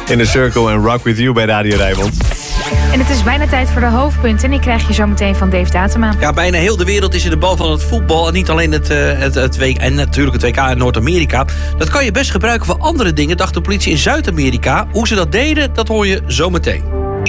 In the Circle en Rock With You bij Radio Rijnmond. En het is bijna tijd voor de hoofdpunten. En die krijg je zo meteen van Dave Datema. Ja, bijna heel de wereld is in de bal van het voetbal. En niet alleen het WK, en natuurlijk het WK in Noord-Amerika. Dat kan je best gebruiken voor andere dingen, dacht de politie in Zuid-Amerika. Hoe ze dat deden, dat hoor je zo meteen.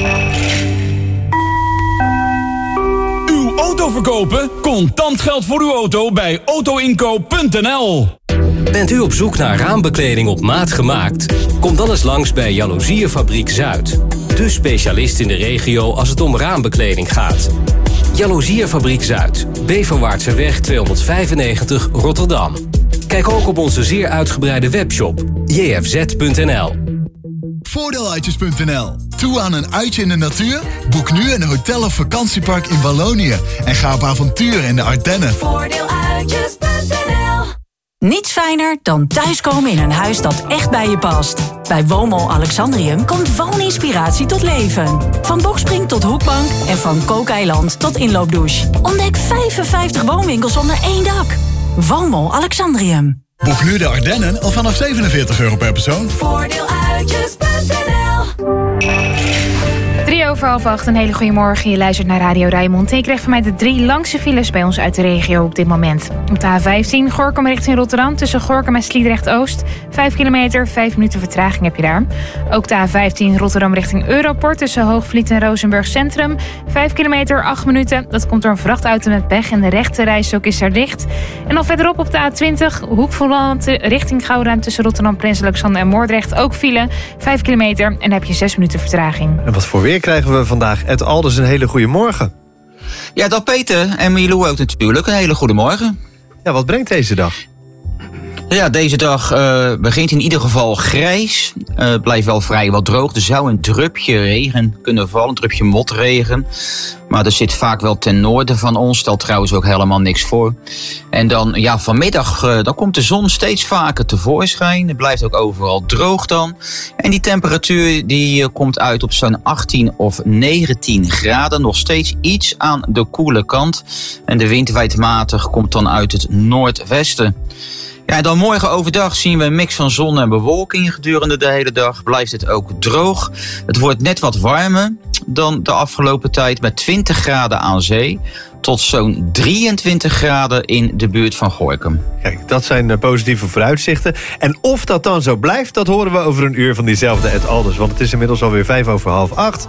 Uw auto verkopen? Contant geld voor uw auto bij autoinkoop.nl. Bent u op zoek naar raambekleding op maat gemaakt? Kom dan eens langs bij Jaloezierenfabriek Zuid. De specialist in de regio als het om raambekleding gaat. Jaloezierenfabriek Zuid. Beverwaartseweg 295 Rotterdam. Kijk ook op onze zeer uitgebreide webshop jfz.nl. Voordeeluitjes.nl. Toe aan een uitje in de natuur? Boek nu een hotel of vakantiepark in Wallonië en ga op avontuur in de Ardennen. Voordeeluitjes.nl. Niets fijner dan thuiskomen in een huis dat echt bij je past. Bij Woonmol Alexandrium komt wooninspiratie tot leven. Van bokspring tot hoekbank en van kookeiland tot inloopdouche. Ontdek 55 woonwinkels onder één dak. Woonmol Alexandrium. Boek nu de Ardennen al vanaf €47 per persoon. Voordeeluitjes.nl. 7:03, een hele goede morgen. Je luistert naar Radio Rijnmond. En je krijgt van mij de 3 langste files bij ons uit de regio op dit moment. Op de A15 Gorinchem richting Rotterdam tussen Gorinchem en Sliedrecht-Oost. 5 kilometer, 5 minuten vertraging heb je daar. Ook de A15 Rotterdam richting Europort tussen Hoogvliet en Rozenburg Centrum. 5 kilometer, 8 minuten. Dat komt door een vrachtauto met pech en de rechte rijstrook is daar dicht. En dan verderop op de A20 Hoek van Holland richting Gouda tussen Rotterdam, Prins Alexander en Moordrecht ook file. 5 kilometer en dan heb je 6 minuten vertraging. En wat voor weer krijgen we vandaag? Ed Alders, een hele goede morgen. Ja, dag Peter en Milou ook natuurlijk. Een hele goede morgen. Ja, wat brengt deze dag? Ja, deze dag begint in ieder geval grijs. Het blijft wel vrijwel droog. Er zou een drupje regen kunnen vallen, een drupje motregen. Maar er zit vaak wel ten noorden van ons. Stelt trouwens ook helemaal niks voor. En dan, ja, vanmiddag dan komt de zon steeds vaker tevoorschijn. Het blijft ook overal droog dan. En die temperatuur die komt uit op zo'n 18 of 19 graden. Nog steeds iets aan de koele kant. En de wind waait matig, komt dan uit het noordwesten. Ja, dan morgen overdag zien we een mix van zon en bewolking gedurende de hele dag. Blijft het ook droog. Het wordt net wat warmer dan de afgelopen tijd met 20 graden aan zee tot zo'n 23 graden in de buurt van Gorinchem. Kijk, dat zijn positieve vooruitzichten. En of dat dan zo blijft, dat horen we over een uur van diezelfde Ed Alders. Want het is inmiddels alweer 7:05.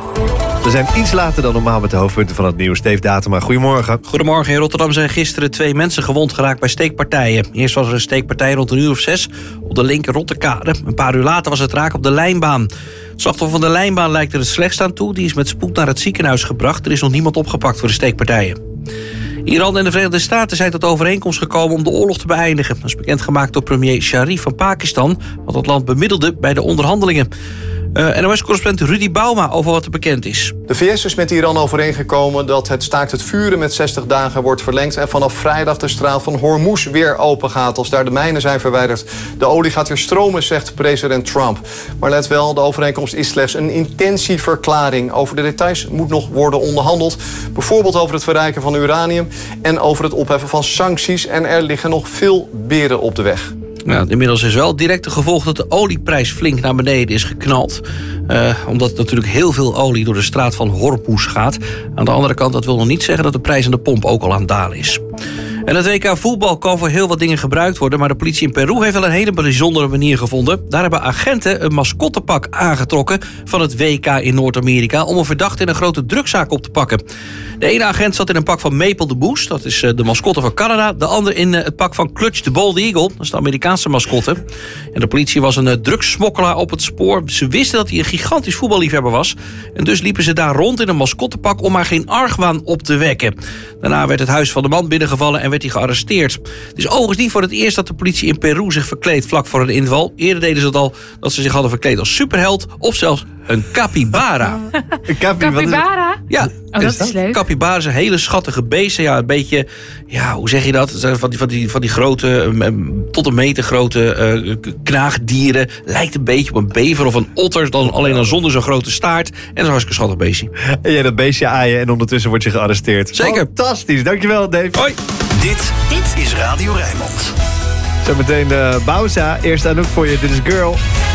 We zijn iets later dan normaal met de hoofdpunten van het nieuws. Dave Datema, goedemorgen. Goedemorgen. In Rotterdam zijn gisteren 2 mensen gewond geraakt bij steekpartijen. Eerst was er een steekpartij rond 6:00 op de linker Rotterkade. Een paar uur later was het raak op de lijnbaan. Het slachtoffer van de lijnbaan lijkt er het slechtst aan toe. Die is met spoed naar het ziekenhuis gebracht. Er is nog niemand opgepakt voor de steekpartijen. Iran en de Verenigde Staten zijn tot overeenkomst gekomen om de oorlog te beëindigen. Dat is bekendgemaakt door premier Sharif van Pakistan, want het land bemiddelde bij de onderhandelingen. NOS-correspondent Rudy Bauma over wat er bekend is. De VS is met Iran overeengekomen dat het staakt het vuren met 60 dagen wordt verlengd en vanaf vrijdag de straat van Hormuz weer open gaat als daar de mijnen zijn verwijderd. De olie gaat weer stromen, zegt president Trump. Maar let wel, de overeenkomst is slechts een intentieverklaring. Over de details moet nog worden onderhandeld. Bijvoorbeeld over het verrijken van uranium en over het opheffen van sancties. En er liggen nog veel beren op de weg. Ja, inmiddels is wel direct het gevolg dat de olieprijs flink naar beneden is geknald. Omdat natuurlijk heel veel olie door de straat van Hormuz gaat. Aan de andere kant, dat wil nog niet zeggen dat de prijs aan de pomp ook al aan het dalen is. En het WK voetbal kan voor heel wat dingen gebruikt worden, maar de politie in Peru heeft wel een hele bijzondere manier gevonden. Daar hebben agenten een mascottepak aangetrokken van het WK in Noord-Amerika om een verdachte in een grote drugszaak op te pakken. De ene agent zat in een pak van Maple the Boost, dat is de mascotte van Canada. De ander in het pak van Clutch the Bald Eagle, dat is de Amerikaanse mascotte. En de politie was een drugssmokkelaar op het spoor. Ze wisten dat hij een gigantisch voetballiefhebber was. En dus liepen ze daar rond in een mascottepak om maar geen argwaan op te wekken. Daarna werd het huis van de man binnengevallen en werd hij gearresteerd. Het is overigens niet voor het eerst dat de politie in Peru zich verkleedt vlak voor een inval. Eerder deden ze het al dat ze zich hadden verkleed als superheld of zelfs een capybara. Een Capybara? Ja. Oh, dat is leuk. Capybara is een hele schattige beesten. Ja, een beetje, ja, hoe zeg je dat? Het zijn van die grote, tot een meter grote knaagdieren. Lijkt een beetje op een bever of een otter, dan alleen zonder zo'n grote staart. En dat is een hartstikke schattig beestje. En jij dat beestje aaien en ondertussen word je gearresteerd. Zeker. Fantastisch, dankjewel Dave. Hoi. Dit is Radio Rijnmond. Zometeen Bauza. Eerst Anouk voor je, dit is Girl.